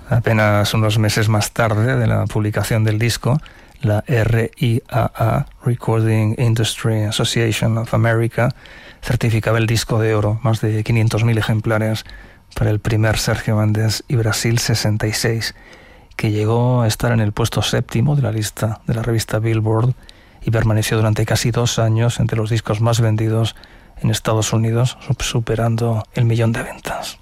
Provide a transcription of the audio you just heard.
Apenas unos meses más tarde de la publicación del disco, la RIAA, Recording Industry Association of America, certificaba el disco de oro, más de 500.000 ejemplares, para el primer Sergio Méndez y Brasil 66, que llegó a estar en el puesto 7º de la lista de la revista Billboard y permaneció durante casi 2 años entre los discos más vendidos en Estados Unidos, superando el 1.000.000 de ventas.